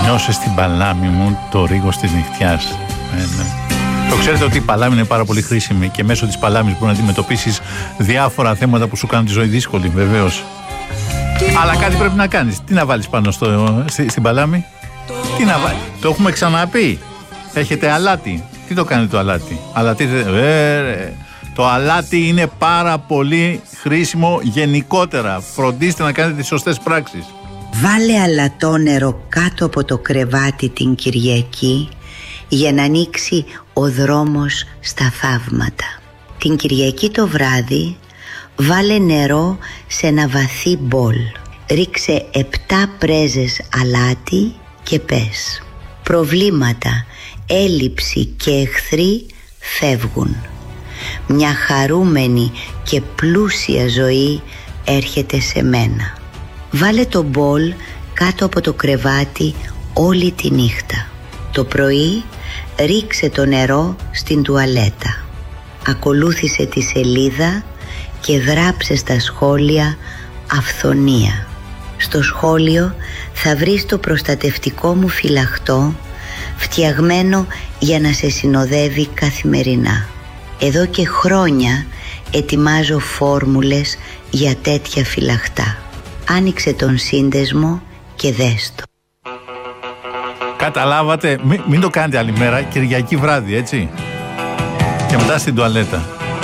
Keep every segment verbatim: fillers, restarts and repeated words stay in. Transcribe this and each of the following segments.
Νιώσε στην παλάμη μου το ρίγος της νυχτιάς. Ε, ναι. Το ξέρετε ότι η παλάμη είναι πάρα πολύ χρήσιμη και μέσω της παλάμης μπορεί να αντιμετωπίσεις διάφορα θέματα που σου κάνουν τη ζωή δύσκολη, βεβαίως. Αλλά κάτι πρέπει να κάνεις. Τι να βάλεις πάνω στο, στη, στην παλάμη? Τι να βάλεις? Το έχουμε ξαναπεί. Έχετε αλάτι. Τι το κάνει το αλάτι? Αλατίζετε. Ε, το αλάτι είναι πάρα πολύ χρήσιμο γενικότερα. Φροντίστε να κάνετε τις σωστές πράξεις. Βάλε αλατό νερό κάτω από το κρεβάτι την Κυριακή για να ανοίξει ο δρόμος στα θαύματα. Την Κυριακή το βράδυ βάλε νερό σε ένα βαθύ μπολ. Ρίξε επτά πρέζες αλάτι και πες: προβλήματα, έλλειψη και εχθροί φεύγουν. Μια χαρούμενη και πλούσια ζωή έρχεται σε μένα. Βάλε το μπολ κάτω από το κρεβάτι όλη τη νύχτα. Το πρωί ρίξε το νερό στην τουαλέτα. Ακολούθησε τη σελίδα και γράψε στα σχόλια αυθονία. Στο σχόλιο θα βρεις το προστατευτικό μου φυλαχτό, φτιαγμένο για να σε συνοδεύει καθημερινά. Εδώ και χρόνια ετοιμάζω φόρμουλες για τέτοια φυλαχτά. Άνοιξε τον σύνδεσμο και δες το. Καταλάβατε, μην, μην το κάνετε άλλη μέρα, Κυριακή βράδυ, έτσι. Και μετά στην τουαλέτα.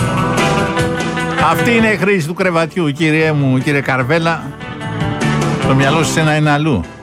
Αυτή είναι η χρήση του κρεβατιού, κύριε μου, κύριε Καρβέλα. Το μυαλό σας ένα είναι αλλού.